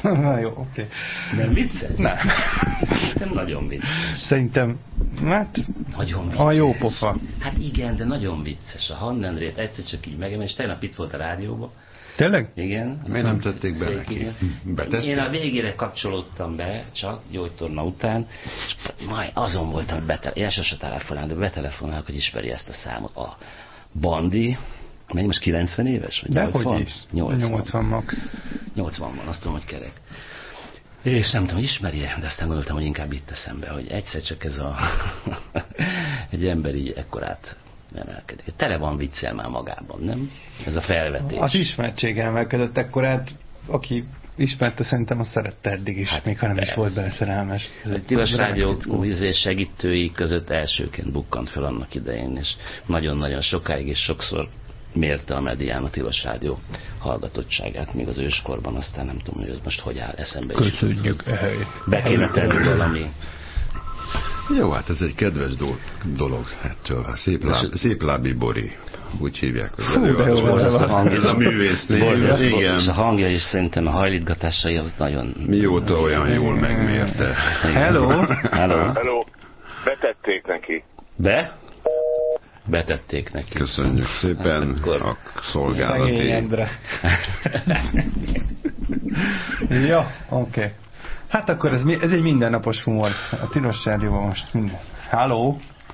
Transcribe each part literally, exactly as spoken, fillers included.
Na jó, oké. Nem vicces? Nem. Nem nagyon vicces. Szerintem, hát, nagyon vicces. A jó pofa. Hát igen, de nagyon vicces. A Hannendrét egyszer csak így megemel, és tegnap itt volt a rádióban. Tényleg? Igen. Miért nem tették be neki? Betették? Én a végére kapcsolódtam be, csak gyógytorna után, és majd azon voltam, hogy betele, én sose telefonálok, de betelefonálok, hogy ismeri ezt a számot. A Bandi, mennyi most kilencven éves? Vagy dehogy is. nyolcvan. nyolcvan max. nyolcvan van, azt tudom, hogy kerek. És nem tudom, hogy ismeri-e, de aztán gondoltam, hogy inkább itt eszembe, hogy egyszer csak ez a egy ember így ekkorát emelkedik. Tele van viccel már magában, nem? Ez a felvetés. Az ismertsége emelkedett ekkorát, aki ismerte, szerintem azt szerette eddig is, hát még ha nem persze. is volt bele szerelmes. A Tilos Rádió segítői között elsőként bukkant fel annak idején, és nagyon-nagyon sokáig és sokszor mérte a medián a Tilos Rádió hallgatottságát, még az őskorban, aztán nem tudom, hogy ez most hogy áll eszembe is. Köszönjük ehelyett. Be kéne tenni valami. Jó, hát ez egy kedves do- dolog ettől. A szép, láb, szép lábi Bori. Úgy hívják az Fú, de jó, ez a hangja. Ez a művésznév. Igen. És a hangja is szerintem a hajlítgatásai az nagyon... Mióta olyan jól megmérte. Hello. Hello. Hello. Betették neki. Be? Betették neki. Köszönjük szépen hát akkor... a szolgálati... Szegény Endre. Ja, oké. Okay. Hát akkor ez, ez egy mindennapos humor. A Tilos Rádióban most minden. Hello.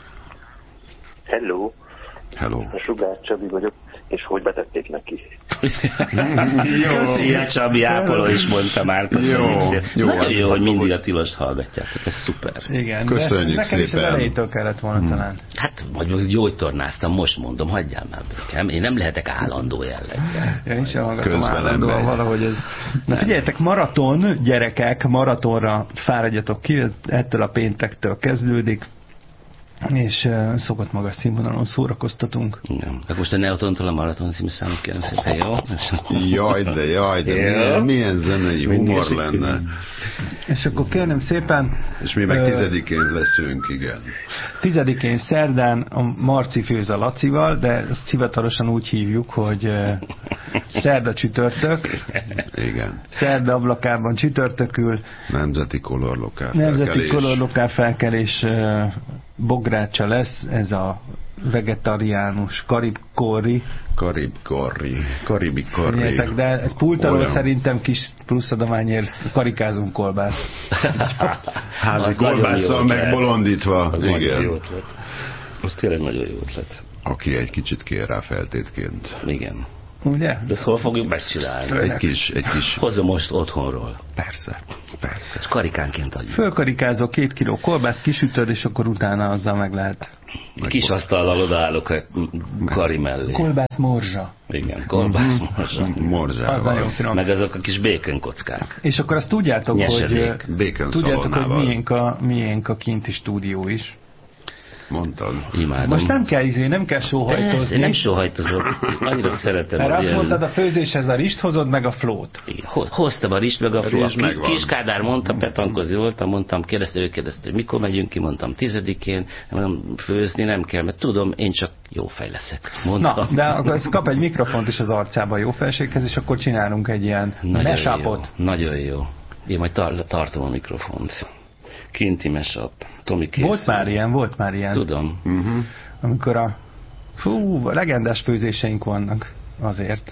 Hello. Hello. A Sugár Csabi vagyok, és hogy betették neki. Jó. Szia Csabi, ápoló is mondta már. Jó. Jó. Nagyon jó, hogy mindig a Tilost hallgatjátok, ez szuper. Igen, köszönjük nekem szépen. is az elejétől kellett volna hmm. talán. Hát, vagy gyógytornáztam, most mondom, hagyjál már bőkem. Én nem lehetek állandó jelleggel. Ja, én sem hallgatom állandóan valahogy ez. Na figyeljetek, maraton, gyerekek, maratonra fáradjatok ki, ettől a péntektől kezdődik. És uh, szokott magas színvonalon szórakoztatunk. Igen. Hát most a Neotontól a Maraton című számot kérem szépen, jó? Jaj, de jaj, de milyen, milyen zenei humor lenne. És akkor kérem szépen... És mi meg tizedikén leszünk, igen. Tizedikén szerdán a Marci főz a Lacival, de ezt hivatalosan úgy hívjuk, hogy uh, szerda csütörtök. Igen. Szerda ablakában csütörtökül. Nemzeti kolorlokál Nemzeti felkelés. kolorlokál felkelés uh, bográcsa lesz, ez a vegetariánus karib korri. Karib korri. Karibi korri. De ez pultalól olyan. Szerintem kis plusz adományért karikázunk kolbászt. Házi kolbásszal megbolondítva. Az igen. nagyon jó ötlet. Az tényleg nagyon jó ötlet. Aki egy kicsit kér rá feltétként. Igen. Ugye? De hol fogjuk megcsinálni? Egy kis, egy kis... Hozzam most otthonról. Persze, persze. És karikánként adjuk. Fölkarikázok két kiló kolbászt, kisütöd, és akkor utána azzal meg lehet. Kis asztallal odaállok a kari mellé. Kolbász morzsa. Igen, kolbász morzsa. Morzsával. Meg azok a kis békönkockák. És akkor azt tudjátok, Nyesedék. hogy, Békön tudjátok, hogy miénk a, miénk a kinti stúdió is. Mondtad. Imádom. Most nem kell izé, nem kell sóhajtozni. Én nem sóhajtozok. Annyira szeretem. Mert azt ilyen... mondtad, a főzéshez a rist hozod, meg a flót. Igen, hoztam a rist, meg a flót. Kis Kádár mondta, petankozni voltam, mondtam, kérdezte, ő kérdezte, hogy mikor megyünk ki, mondtam tizedikén, mondom, főzni nem kell, mert tudom, én csak jó fej leszek. Mondtam. Na, de akkor kap egy mikrofont is az arcába a jó felséghez, és akkor csinálunk egy ilyen mashup-ot. Nagyon jó. Én majd tar- tartom a mikrofont. Kinti mashup. Tomi készül. Volt már ilyen, volt már ilyen. Tudom. Uh-huh. Amikor a fú, legendás főzéseink vannak azért.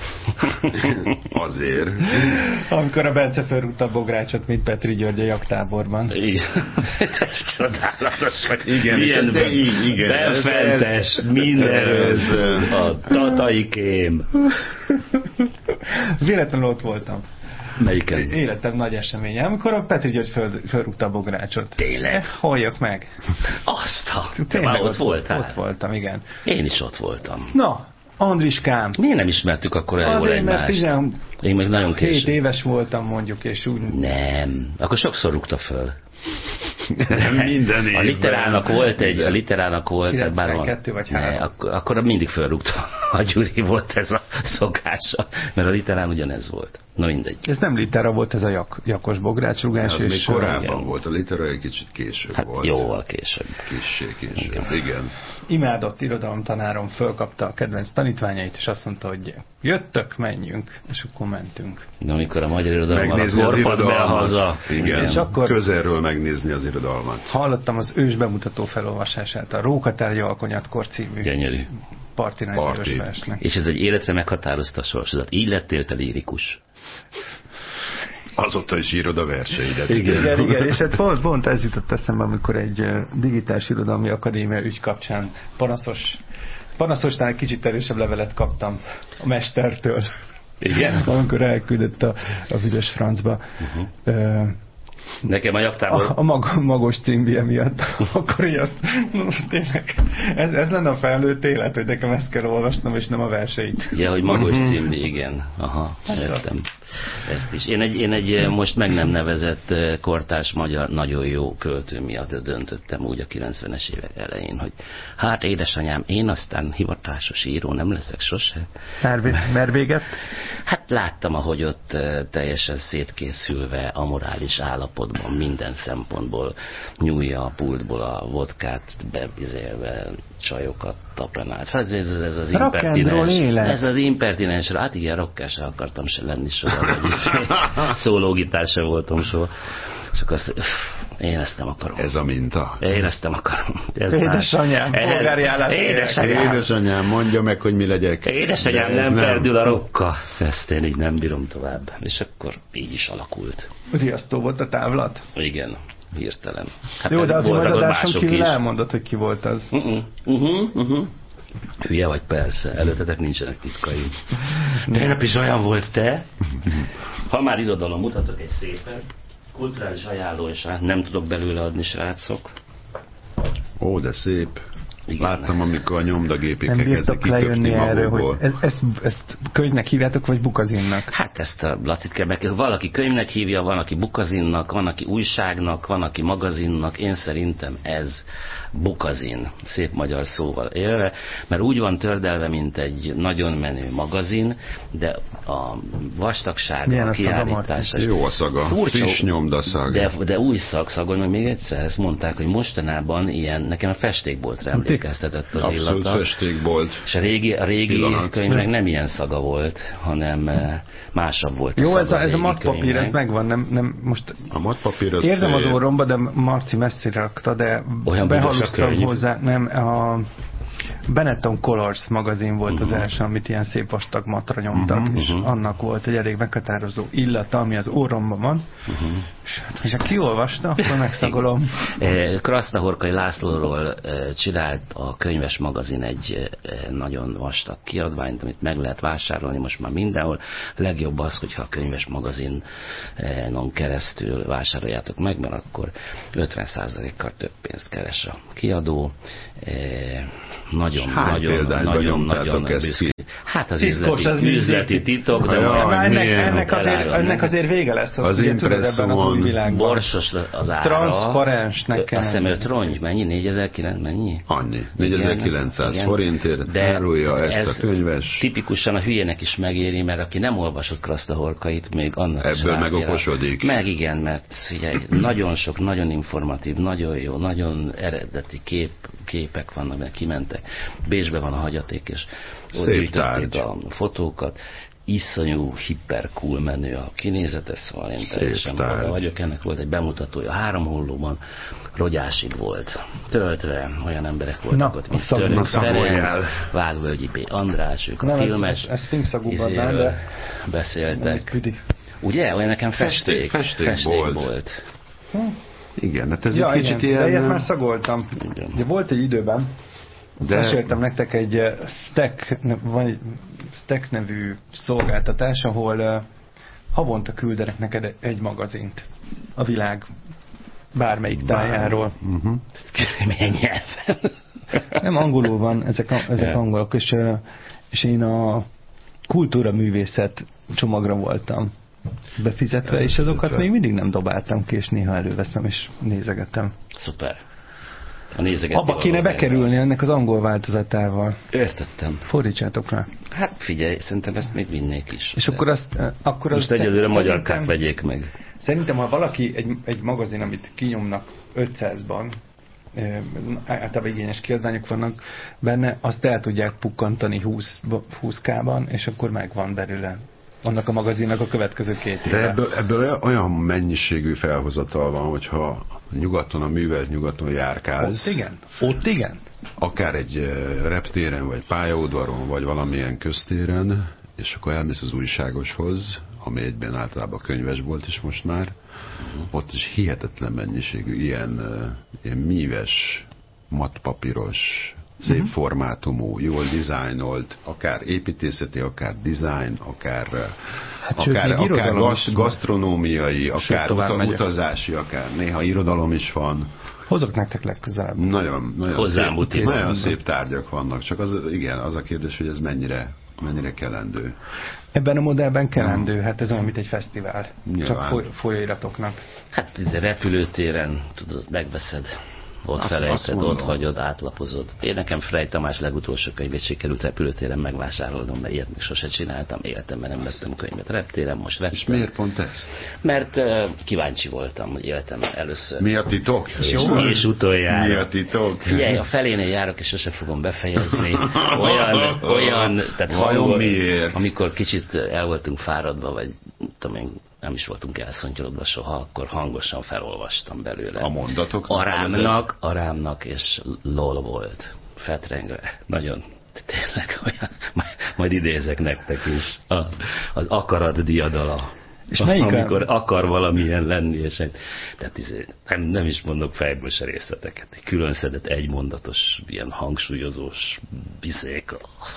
Azért. Amikor a Bence felrúgta a bográcsot, mint Petri György a jaktáborban. Igen. Ez csodálatos. Igen, milyen de így, igen. Benfentes, mindenhöz, a tataikém. Véletlenül ott voltam. Melyiken? Életem nagy eseménye, amikor a Petri György föl, fölrúgta a bográcsot. Tényleg? Halljak meg. Azt a... Tényleg már ott, ott voltál? Ott voltam, igen. Én is ott voltam. Na, Andriskám. Miért nem ismertük akkor el jól egymást? Azért, egymást? mert Én meg nagyon később. hét éves voltam mondjuk, és úgy... Nem. Akkor sokszor rúgta föl. Minden évben. A literálnak volt egy, a literálnak volt, kilencvenkettő vagy három. Akkor, akkor mindig felrúgta a Gyuri, volt ez a szokása, mert a literán ugyanez volt. Na mindegy. Ez nem litera volt, ez a jak, jakos bográcsrugás. Ez még korábban igen. volt, a litera egy kicsit később hát volt. Jóval később. Kissé később, igen. igen. Imádott irodalomtanárom fölkapta a kedvenc tanítványait, és azt mondta, hogy jöttök, menjünk, és akkor mentünk. De amikor a magyar irodalommal a korpad be haza. Igen, és akkor közelről megnézni az irodalmat. Hallottam az ős bemutató felolvasását, a Rókatárgya Alkonyatkor című. Gyönyörű. Parti Parti. És ez egy életre meghatározta sorsodat. Így lettél te lírikus. Azóta is írod a verseidet. Igen, igen, igen. És hát pont, pont ez jutott eszembe, amikor egy digitális irodalmi akadémia ügy kapcsán panaszos, panaszosnál egy kicsit erősebb levelet kaptam a mestertől. Igen? Amikor elküldött a, a büdös francba. Uh-huh. Uh, Nekem a jaktából... A, a mag, magos címbie miatt. Akkor így azt, no, tényleg, ez, ez lenne a felnőtt élet, hogy nekem ezt kell olvasnom, és nem a verseit. Ja, hogy magos címbie, igen. Aha, értem. Ezt is. Én egy, én egy most meg nem nevezett kortárs magyar nagyon jó költő miatt döntöttem úgy a kilencvenes évek elején, hogy hát édesanyám, én aztán hivatásos író nem leszek sose. Mert véget? Hát láttam, ahogy ott teljesen szétkészülve, amorális állapotban, minden szempontból nyújja a pultból a vodkát, bevizélve, csajokat tapranált. Hát ez, ez, ez az impertinens. Ez az impertinens. Hát igen, rockásra akartam se lenni soha, vagy szólógitár se voltam soha. Csak azt, én ezt nem akarom. Ez a minta. Én ezt nem akarom. Ez édesanyám, polgári állás. Édesanyám. Édesanyám, mondja meg, hogy mi legyek. Édesanyám, nem, nem perdül a rokka. Ezt én így nem bírom tovább. És akkor így is alakult. Riasztó volt a távlat? Igen, hirtelen. Hát jó, de azért majd adáson kívül elmondott, hogy ki volt az. Uh-uh, uh-huh, uh-huh. Hülye vagy, persze, előttetek nincsenek titkaim. Tegnap is olyan volt te. Ha már irodalom, mutatok egy szépen. Kulturális ajánló, és nem tudok belőle adni, srácok. Ó, de szép. Igen. Láttam, amikor a nyomdagépéket nem bírtok lejönni erről, hogy ezt, ezt, ezt könyvnek hívjátok, vagy bukazinnak? Hát ezt a Lacit kell meg. Valaki könyvnek hívja, van, aki bukazinnak, van, aki újságnak, van, aki magazinnak. Én szerintem ez bukazin, szép magyar szóval élve, mert úgy van tördelve, mint egy nagyon menő magazin, de a vastagsága, a kiállítása... Jó a szaga, friss nyomdaszag. De, de új szagszagon, meg még egyszer ezt mondták, hogy mostanában ilyen, nekem a festékboltra emlékeztetett az abszolút illata. Abszolút festékbolt. És a régi, a régi könyvnek nem ilyen szaga volt, hanem másabb volt a jó, szaga. Ez a, ez a matpapír, ez megvan, nem, nem most... A matpapír az... Érzem az orromba, de Marci messzire rakta, de behaluztam hozzá, nem, a Benetton Colors magazin volt uh-huh. az első, amit ilyen szép vastag matra nyomtak, uh-huh, és uh-huh. annak volt egy elég meghatározó illata, ami az orromban van, uh-huh. és hát, hogyha kiolvasna, akkor megszagolom. Krasznahorkai Lászlóról csinált a könyves magazin egy nagyon vastag kiadványt, amit meg lehet vásárolni most már mindenhol. Legjobb az, hogyha a könyves magazinon keresztül vásároljátok meg, mert akkor ötven százalékkal több pénzt keres a kiadó. Nagyon, nagyon, nagyon, nagyon büszke. Hát az üzleti, az üzleti titok, de ja, majd ennek, ennek, azért, ennek azért vége lesz, azt az ugye tudod ebben az új világban. Borsos az ára. Transzparens nekem. Azt hiszem öt rongy, mennyi? négyezer-kilencszáz, mennyi? Annyi. négyezer-kilencszáz forintért árulja ezt a könyves. Tipikusan a hülyének is megéri, mert aki nem olvasott Krasznahorkait, még annak ebből is megokosodik. Meg igen, mert figyelj, nagyon sok, nagyon informatív, nagyon jó, nagyon eredeti kép, képek vannak, mert kimentek. Bécsbe van a hagyaték, és ott gyűjtötték a fotókat. Iszonyú, hipercool menő a kinézete, szóval én teljesen maga vagyok. Ennek volt egy bemutatója, három hollóban, Rogyásig volt töltve, olyan emberek voltak na, ott, mint Török Ferenc, Vágvölgyi B. András, ők a filmes izéről beszéltek. Ugye? Olyan nekem festék, festék, festék volt. volt. Hm. Igen, hát ez ja, egy kicsit igen, ilyen... De ilyet már szagoltam. Ugye volt egy időben, de... meséltem nektek egy Stack, vagy Stack nevű szolgáltatás, ahol uh, havonta küldenek neked egy magazint a világ bármelyik tájáról. Uh-huh. Milyen nyelven? Nem, angolul van, ezek, ezek yeah. angolok, és, uh, és én a kultúra művészet csomagra voltam. befizetve, és azokat még mindig nem dobáltam ki, és néha előveszem, és nézegetem. Szuper. Abba kéne bekerülni ennek az angol változatával. Értettem. Fordítsátok rá. Hát figyelj, szerintem ezt még vinnék is. És akkor azt... Akkor most azt egyelőre magyarkát vegyék meg. Szerintem, ha valaki egy, egy magazin, amit kinyomnak ötszázban, általában igényes kiadványok vannak benne, azt el tudják pukkantani húsz ká-ban, és akkor megvan belőle annak a magazinnak a következő két éve. De ebből, ebből olyan mennyiségű felhozatal van, hogyha nyugaton, a művelt nyugaton járkálsz. Ott igen. Ott igen. Akár egy reptéren, vagy pályaudvaron, vagy valamilyen köztéren, és akkor elmész az újságoshoz, ami egyben általában könyvesbolt is most már, uh-huh. Ott is hihetetlen mennyiségű ilyen, ilyen míves, mattpapíros, szép uh-huh. formátumú, jól dizájnolt, akár építészeti, akár design, akár, hát akár, akár gaszt, gasztronómiai, akár uta, utazási, akár néha irodalom is van. Hozok nektek legközelebb. Nagyon, nagyon, szép, nagyon szép tárgyak vannak, csak az, igen, az a kérdés, hogy ez mennyire, mennyire kelendő. Ebben a modellben kelendő, hmm. hát ez olyan, mint egy fesztivál. Nyilván. Csak foly, folyóiratoknak. Hát ez repülőtéren, tudod, megveszed. Ott azt, felejted, azt ott hagyod, átlapozod. Én nekem Frey Tamás legutolsó könyvét sikerült repülőtéren megvásárolnom, mert ilyet még sose csináltam életemben, nem vettem könyvet reptéren, most vettem. És miért pont ezt? Mert uh, kíváncsi voltam, hogy életemben először. Mi a titok? És, és utoljára. Mi a titok? Figyelj, a felénél járok, és sose fogom befejezni. Olyan, olyan, tehát hangol, miért? Amikor kicsit el voltunk fáradva, vagy tudom én, nem is voltunk elszontyolodva soha, akkor hangosan felolvastam belőle. A mondatok? Arámnak, arámnak, és lol volt. Fetrengve. Nagyon, tényleg olyan, majd, majd idézek nektek is. A, az akarat diadala. És amikor akar valamilyen lenni, és egy, tehát izé, nem, nem is mondok fejből se részleteket. Külön szedett egymondatos, ilyen hangsúlyozós bizék.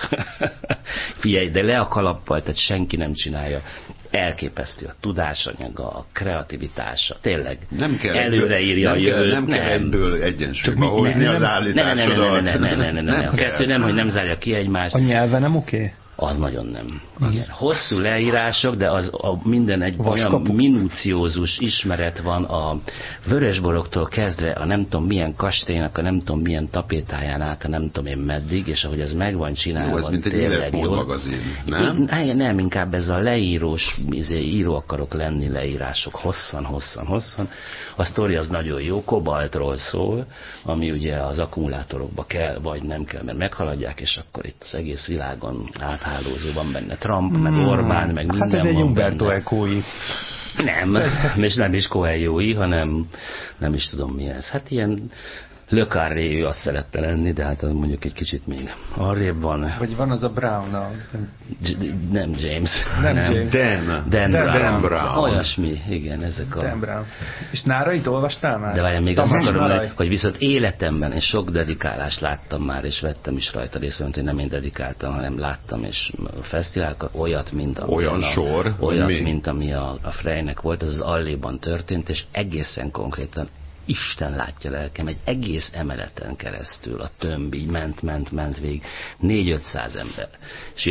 Figyelj, de le a kalappal, tehát senki nem csinálja. Elképesztő a tudásanyaga, a kreativitása. Tényleg. Nem kell előreírja a jövőt. Nem kell egyből egyensúlyba hozni az állításodat. Ne, ne, ne, ne, ne, ne. A kettő nem, hogy nem zárja ki egymást. A nyelve nem oké? Okay? Az nagyon nem. Az hosszú leírások, de az a minden egy olyan minúciózus ismeret van a vörösboroktól kezdve a nem tudom milyen kastélynak, a nem tudom milyen tapétáján át, a nem tudom én meddig, és ahogy ez meg van csinálva. Jó, ez mint egy életmód magazin, nem? Én, nem, inkább ez a leírós, izé, író akarok lenni leírások hosszan, hosszan, hosszan. A sztori az nagyon jó, kobaltról szól, ami ugye az akkumulátorokba kell, vagy nem kell, mert meghaladják, és akkor itt az egész világon át hálózó van benne. Trump, meg Orbán, meg minden van benne. Hát ez egy Umberto Eco-i. Nem, és nem is Coelho-i, hanem nem is tudom mi ez. Hát ilyen Le Carré, ő azt szerette lenni, de hát az mondjuk egy kicsit még arrébb van. Vagy van az a Brown, a... J- nem James. Nem, nem James. Dan. Dan, Dan, Brown. Dan Brown. Olyasmi, igen, ezek a... Dan Brown. És Nárait olvastál már? De várjál, még azt akarom, hogy, hogy viszont életemben én sok dedikálást láttam már, és vettem is rajta részt, hogy nem én dedikáltam, hanem láttam, és a fesztiválokat olyat, mint ami olyan a, sor, olyat, mi? mint ami a, a Freynek volt, ez az Alléban történt, és egészen konkrétan Isten látja lelkem, egy egész emeleten keresztül a tömb így ment, ment, ment végig, négy-ötszáz ember. És